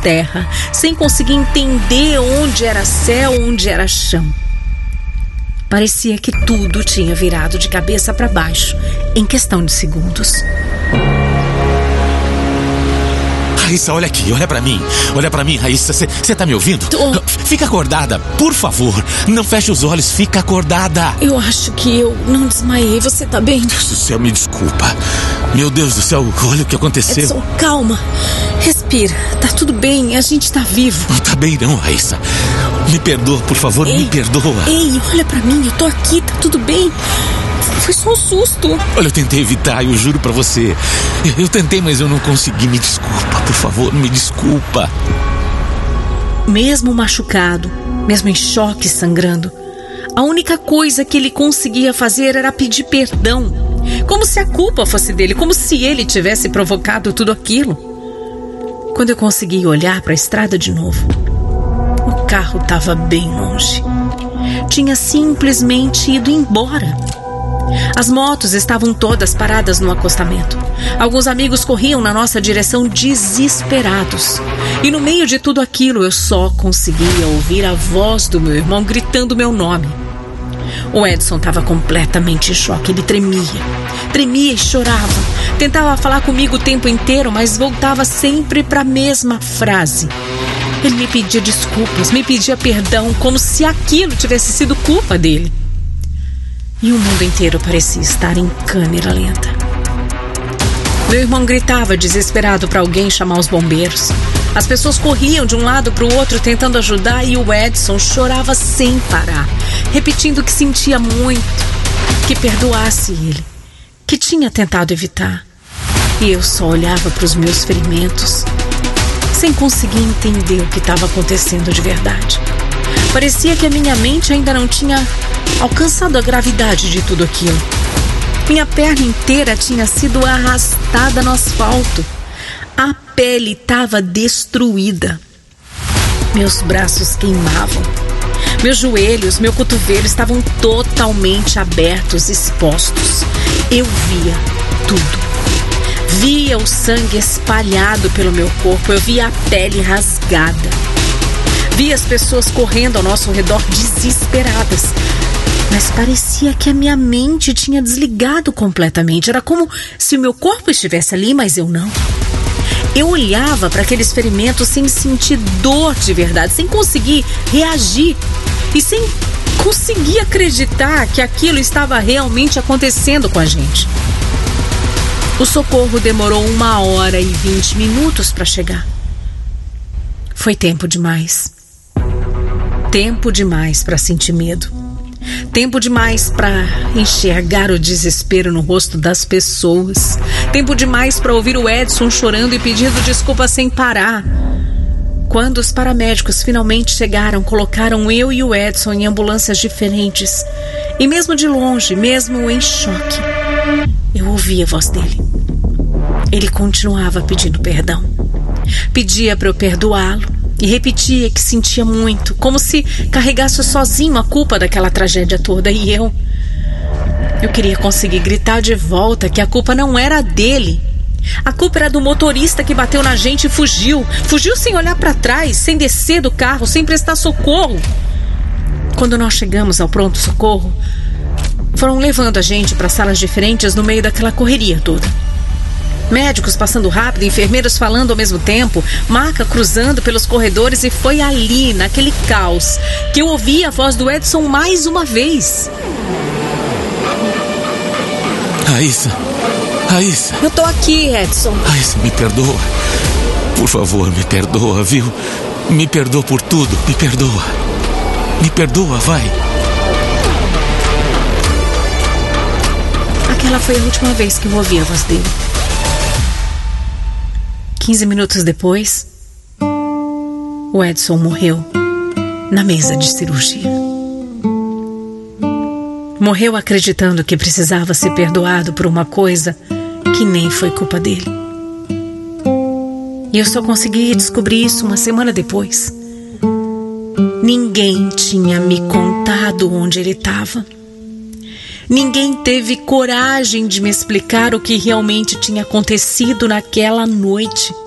terra, sem conseguir entender onde era céu, onde era chão. Parecia que tudo tinha virado de cabeça para baixo em questão de segundos. Raíssa, olha aqui, olha pra mim, Raíssa, você tá me ouvindo? Fica acordada, por favor, não feche os olhos, fica acordada. Eu acho que eu não desmaiei, você tá bem? Deus do céu, me desculpa. Meu Deus do céu, olha o que aconteceu. Edson, calma, respira, tá tudo bem, a gente tá vivo. Não tá bem não, Raíssa. Me perdoa, por favor, me perdoa. Ei, olha pra mim, eu tô aqui, tá tudo bem. Foi só um susto. Olha, eu tentei evitar, eu juro pra você. Eu tentei, mas eu não consegui. Me desculpa, por favor, me desculpa. Mesmo machucado, mesmo em choque, sangrando, a única coisa que ele conseguia fazer era pedir perdão. Como se a culpa fosse dele, como se ele tivesse provocado tudo aquilo. Quando eu consegui olhar para a estrada de novo, o carro estava bem longe. Tinha simplesmente ido embora. As motos estavam todas paradas no acostamento. Alguns amigos corriam na nossa direção desesperados. E no meio de tudo aquilo, eu só conseguia ouvir a voz do meu irmão gritando meu nome. O Edson estava completamente em choque. Ele tremia e chorava. Tentava falar comigo o tempo inteiro, mas voltava sempre para a mesma frase. Ele me pedia desculpas, me pedia perdão, como se aquilo tivesse sido culpa dele. E o mundo inteiro parecia estar em câmera lenta. Meu irmão gritava desesperado para alguém chamar os bombeiros. As pessoas corriam de um lado para o outro tentando ajudar e o Edson chorava sem parar, repetindo que sentia muito, que perdoasse ele, que tinha tentado evitar. E eu só olhava para os meus ferimentos, sem conseguir entender o que estava acontecendo de verdade. Parecia que a minha mente ainda não tinha alcançado a gravidade de tudo aquilo. Minha perna inteira tinha sido arrastada no asfalto. A pele estava destruída. Meus braços queimavam. Meus joelhos, meu cotovelo estavam totalmente abertos, expostos. Eu via tudo. Via o sangue espalhado pelo meu corpo. Eu via a pele rasgada. Via as pessoas correndo ao nosso redor desesperadas. Mas parecia que a minha mente tinha desligado completamente. Era como se o meu corpo estivesse ali, mas eu não. Eu olhava para aqueles ferimentos sem sentir dor de verdade, sem conseguir reagir e sem conseguir acreditar que aquilo estava realmente acontecendo com a gente. O socorro demorou 1h20 para chegar. Foi tempo demais. Tempo demais para sentir medo. Tempo demais para enxergar o desespero no rosto das pessoas. Tempo demais para ouvir o Edson chorando e pedindo desculpa sem parar. Quando os paramédicos finalmente chegaram, colocaram eu e o Edson em ambulâncias diferentes. E mesmo de longe, mesmo em choque, eu ouvi a voz dele. Ele continuava pedindo perdão. Pedia para eu perdoá-lo. E repetia que sentia muito, como se carregasse sozinho a culpa daquela tragédia toda. E eu queria conseguir gritar de volta que a culpa não era dele. A culpa era do motorista que bateu na gente e fugiu. Fugiu sem olhar para trás, sem descer do carro, sem prestar socorro. Quando nós chegamos ao pronto-socorro, foram levando a gente para salas diferentes no meio daquela correria toda. Médicos passando rápido, enfermeiros falando ao mesmo tempo, maca cruzando pelos corredores, e foi ali, naquele caos, que eu ouvi a voz do Edson mais uma vez. Raíssa. Eu tô aqui, Edson. Raíssa, me perdoa. Por favor, me perdoa, viu? Me perdoa por tudo, me perdoa. Me perdoa, vai. Aquela foi a última vez que eu ouvi a voz dele. 15 minutos depois, o Edson morreu na mesa de cirurgia. Morreu acreditando que precisava ser perdoado por uma coisa que nem foi culpa dele. E eu só consegui descobrir isso uma semana depois. Ninguém tinha me contado onde ele estava. Ninguém teve coragem de me explicar o que realmente tinha acontecido naquela noite.